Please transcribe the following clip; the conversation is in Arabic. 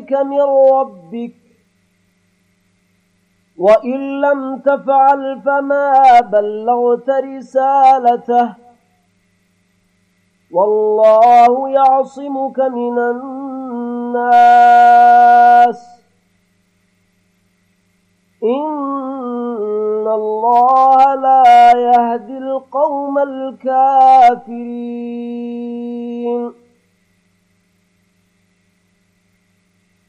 إليك من ربك، وإن لم تفعل فما بلغت رسالته، والله يعصمك من الناس، إن الله لا يهدي القوم الكافرين.